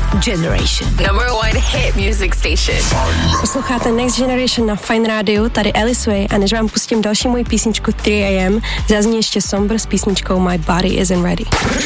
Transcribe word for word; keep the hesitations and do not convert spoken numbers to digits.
Generation. Number one hit music station. Posloucháte Next Generation na Fine Radio, tady Alice Way, a než vám pustím další moji písničku tři a m, zazní ještě Somber s písničkou My Body Isn't Ready.